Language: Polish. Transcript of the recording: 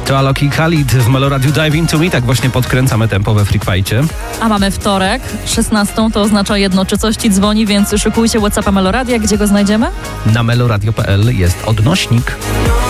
To Alok i Khalid w Meloradiu Dive Into Me. Tak właśnie podkręcamy tempo we Freak Fight'cie. A mamy wtorek, 16, to oznacza jedno, czy coś ci dzwoni, więc szykujcie WhatsAppa Meloradia. Gdzie go znajdziemy? Na meloradio.pl jest odnośnik.